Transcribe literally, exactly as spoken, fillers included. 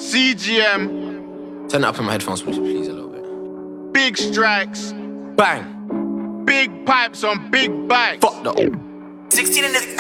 C G M. Turn it up in my headphones, please, please, a little bit. Big strikes. Bang. Big pipes on big bikes. Fuck the. sixteen in this